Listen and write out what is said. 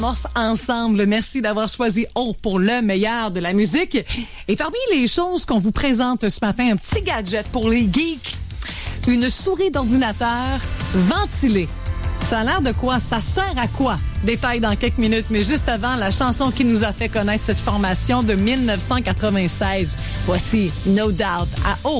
Ensemble. Merci d'avoir choisi O pour le meilleur de la musique. Et parmi les choses qu'on vous présente ce matin, un petit gadget pour les geeks. Une souris d'ordinateur ventilée. Ça a l'air de quoi? Ça sert à quoi? Détail dans quelques minutes, mais juste avant, la chanson qui nous a fait connaître cette formation de 1996. Voici No Doubt à O.